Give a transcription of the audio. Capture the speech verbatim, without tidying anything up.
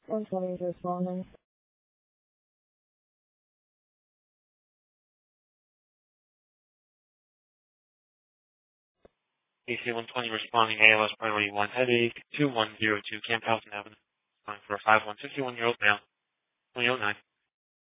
one twenty is responding. A C one twenty responding, A L S priority one headache, two one zero two Camp Houston Avenue. Calling for a five one fifty-one year old male, twenty oh nine.